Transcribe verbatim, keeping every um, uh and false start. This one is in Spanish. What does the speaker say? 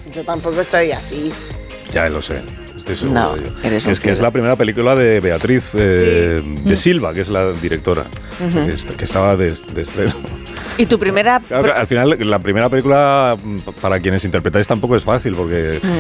yo tampoco soy así. Ya lo sé. Estoy seguro No, de ello. eres Que es un que es fiel. la primera película de Beatriz eh, Sí. de Silva, que es la directora, Ujú. que, est- que estaba de, de estreno. ¿Y tu primera...? Claro, al final, la primera película, para quienes interpretáis, tampoco es fácil, porque